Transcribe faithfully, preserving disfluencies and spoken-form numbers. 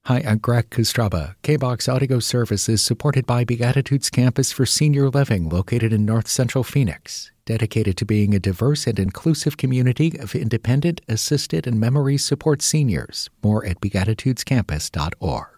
Hi, I'm Greg Kostraba. K-BOX Audio Service is supported by Beatitudes Campus for Senior Living located in North Central Phoenix, dedicated to being a diverse and inclusive community of independent, assisted, and memory support seniors. More at beatitudes campus dot org.